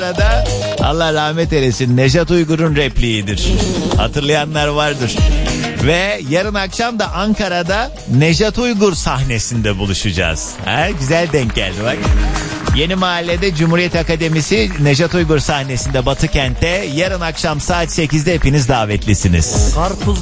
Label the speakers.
Speaker 1: Ankara'da Allah rahmet eylesin Nejat Uygur'un repliğidir. Hatırlayanlar vardır. Ve yarın akşam da Ankara'da Nejat Uygur sahnesinde buluşacağız. Güzel denk geldi bak. Yeni Mahalle'de Cumhuriyet Akademisi Nejat Uygur sahnesinde Batı Kent'te yarın akşam saat 8'de hepiniz davetlisiniz.
Speaker 2: Karpuz